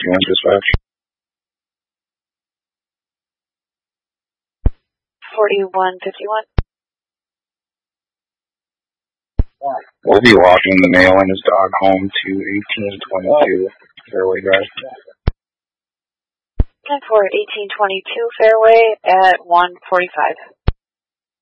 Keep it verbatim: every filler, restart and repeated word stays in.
fifty-one dispatch. forty-one fifty-one. We'll be walking the male and his dog home to eighteen twenty-two Fairway Drive. ten for eighteen twenty-two Fairway at one forty-five.